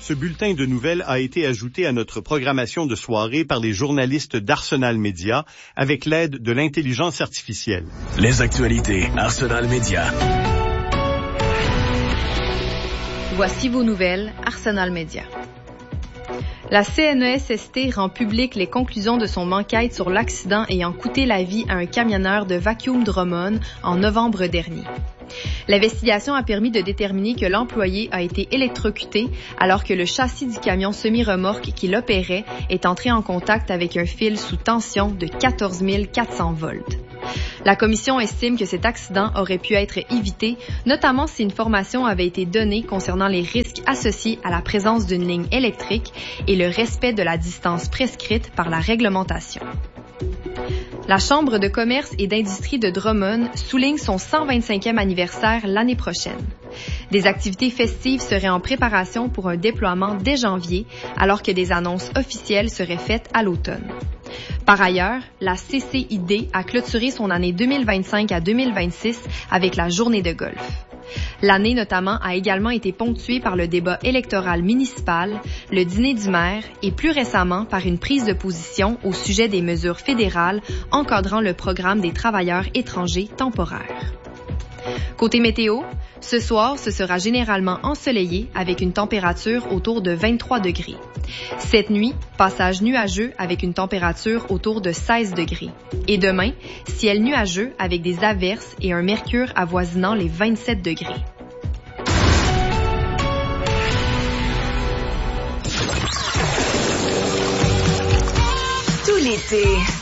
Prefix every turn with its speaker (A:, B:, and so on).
A: Ce bulletin de nouvelles a été ajouté à notre programmation de soirée par les journalistes d'Arsenal Média avec l'aide de l'intelligence artificielle.
B: Les actualités Arsenal Média.
C: Voici vos nouvelles Arsenal Média. La CNESST rend publiques les conclusions de son enquête sur l'accident ayant coûté la vie à un camionneur de Vacuum Drummond en novembre dernier. L'investigation a permis de déterminer que l'employé a été électrocuté alors que le châssis du camion semi-remorque qui l'opérait est entré en contact avec un fil sous tension de 14 400 volts. La commission estime que cet accident aurait pu être évité, notamment si une formation avait été donnée concernant les risques associés à la présence d'une ligne électrique et le respect de la distance prescrite par la réglementation. La Chambre de commerce et d'industrie de Drummond souligne son 125e anniversaire l'année prochaine. Des activités festives seraient en préparation pour un déploiement dès janvier, alors que des annonces officielles seraient faites à l'automne. Par ailleurs, la CCID a clôturé son année 2025 à 2026 avec la journée de golf. L'année notamment a également été ponctuée par le débat électoral municipal, le dîner du maire et plus récemment par une prise de position au sujet des mesures fédérales encadrant le programme des travailleurs étrangers temporaires. Côté météo, ce soir, ce sera généralement ensoleillé avec une température autour de 23 degrés. Cette nuit, passage nuageux avec une température autour de 16 degrés. Et demain, ciel nuageux avec des averses et un mercure avoisinant les 27 degrés.
D: Tout l'été,